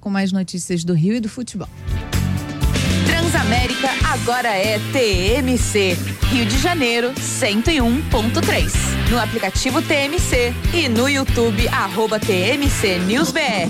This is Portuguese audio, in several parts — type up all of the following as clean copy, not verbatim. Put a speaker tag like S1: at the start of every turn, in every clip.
S1: com mais notícias do Rio e do futebol.
S2: Transamérica agora é TMC, Rio de Janeiro 101.3. No aplicativo TMC e no YouTube @TMC News BR.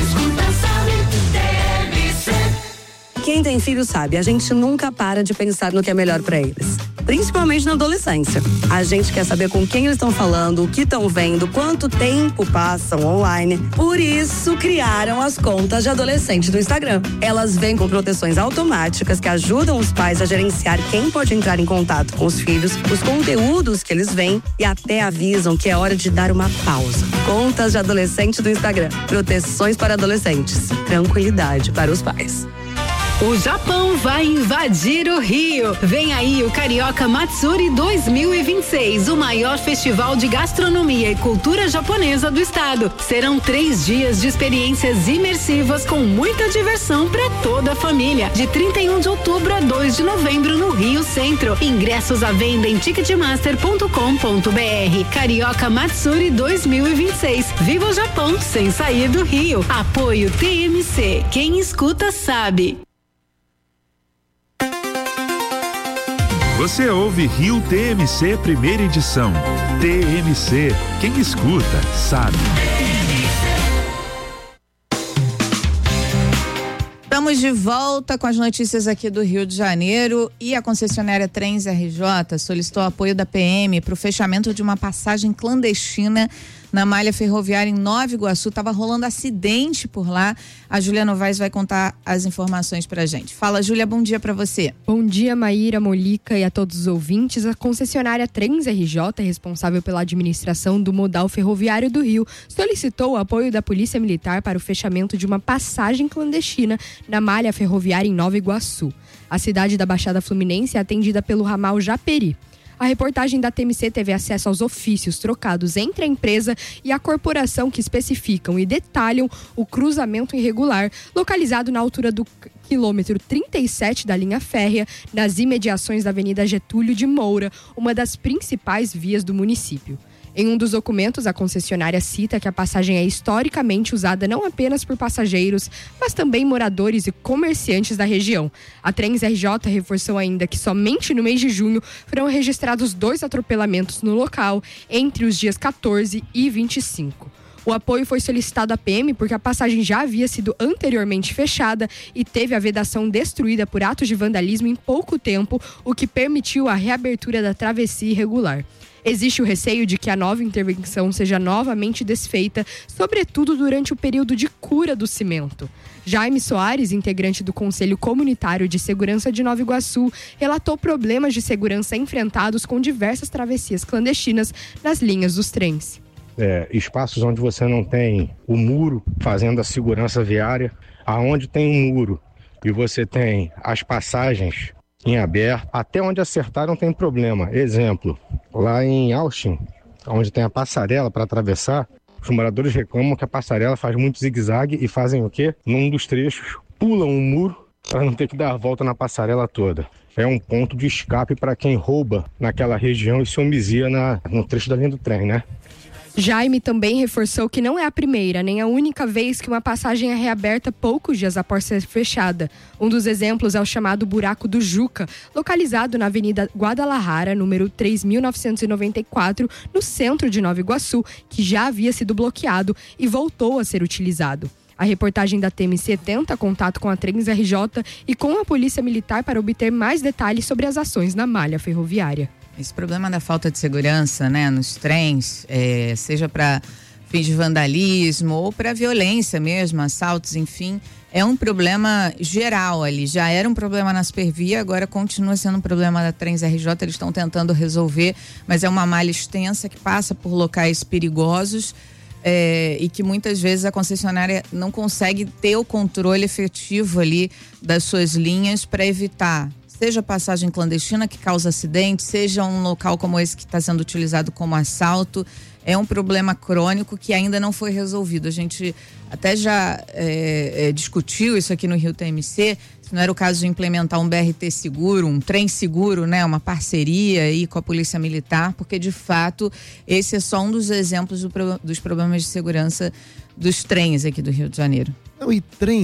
S3: Quem tem filho sabe, a gente nunca para de pensar no que é melhor para eles. Principalmente na adolescência. A gente quer saber com quem eles estão falando, o que estão vendo, quanto tempo passam online. Por isso, criaram as contas de adolescente do Instagram. Elas vêm com proteções automáticas que ajudam os pais a gerenciar quem pode entrar em contato com os filhos, os conteúdos que eles veem e até avisam que é hora de dar uma pausa. Contas de adolescente do Instagram. Proteções para adolescentes. Tranquilidade para os pais.
S4: O Japão vai invadir o Rio. Vem aí o Carioca Matsuri 2026, o maior festival de gastronomia e cultura japonesa do estado. Serão 3 dias de experiências imersivas com muita diversão para toda a família. De 31 de outubro a 2 de novembro no Rio Centro. Ingressos à venda em ticketmaster.com.br. Carioca Matsuri 2026. Viva o Japão sem sair do Rio. Apoio TMC. Quem escuta sabe.
S5: Você ouve Rio TMC primeira edição. TMC, quem escuta, sabe.
S1: Estamos de volta com as notícias aqui do Rio de Janeiro e a concessionária Trens RJ solicitou apoio da PM para o fechamento de uma passagem clandestina na malha ferroviária em Nova Iguaçu. Estava rolando acidente por lá. A Júlia Novaes vai contar as informações pra gente. Fala, Júlia, bom dia pra você.
S6: Bom dia, Maíra, Molica e a todos os ouvintes. A concessionária Trens RJ, responsável pela administração do modal ferroviário do Rio, solicitou o apoio da Polícia Militar para o fechamento de uma passagem clandestina na malha ferroviária em Nova Iguaçu. A cidade da Baixada Fluminense é atendida pelo ramal Japeri. A reportagem da TMC teve acesso aos ofícios trocados entre a empresa e a corporação que especificam e detalham o cruzamento irregular localizado na altura do quilômetro 37 da linha férrea, nas imediações da Avenida Getúlio de Moura, uma das principais vias do município. Em um dos documentos, a concessionária cita que a passagem é historicamente usada não apenas por passageiros, mas também moradores e comerciantes da região. A Trens RJ reforçou ainda que somente no mês de junho foram registrados 2 atropelamentos no local, entre os dias 14 e 25. O apoio foi solicitado à PM porque a passagem já havia sido anteriormente fechada e teve a vedação destruída por atos de vandalismo em pouco tempo, o que permitiu a reabertura da travessia irregular. Existe o receio de que a nova intervenção seja novamente desfeita, sobretudo durante o período de cura do cimento. Jaime Soares, integrante do Conselho Comunitário de Segurança de Nova Iguaçu, relatou problemas de segurança enfrentados com diversas travessias clandestinas nas linhas dos trens.
S7: Espaços onde você não tem o muro fazendo a segurança viária, aonde tem um muro e você tem as passagens em aberto, até onde acertaram tem problema. Exemplo, lá em Austin, onde tem a passarela para atravessar, os moradores reclamam que a passarela faz muito zigue-zague e fazem o quê? Num dos trechos, pulam um muro para não ter que dar a volta na passarela toda. É um ponto de escape para quem rouba naquela região e se homizia no trecho da linha do trem, né?
S6: Jaime também reforçou que não é a primeira nem a única vez que uma passagem é reaberta poucos dias após ser fechada. Um dos exemplos é o chamado Buraco do Juca, localizado na Avenida Guadalajara, número 3.994, no centro de Nova Iguaçu, que já havia sido bloqueado e voltou a ser utilizado. A reportagem da TMC tenta contato com a Trens RJ e com a Polícia Militar para obter mais detalhes sobre as ações na malha ferroviária.
S1: Esse problema da falta de segurança, né, nos trens, seja para fins de vandalismo ou para violência mesmo, assaltos, enfim, é um problema geral ali. Já era um problema na Supervia, agora continua sendo um problema da Trens RJ. Eles estão tentando resolver, mas é uma malha extensa que passa por locais perigosos e que muitas vezes a concessionária não consegue ter o controle efetivo ali das suas linhas para evitar, seja passagem clandestina que causa acidente, seja um local como esse que está sendo utilizado como assalto. É um problema crônico que ainda não foi resolvido. A gente até já discutiu isso aqui no Rio TMC, se não era o caso de implementar um BRT seguro, um trem seguro, né? Uma parceria aí com a Polícia Militar, porque de fato esse é só um dos exemplos dos problemas de segurança dos trens aqui do Rio de Janeiro.
S8: E trem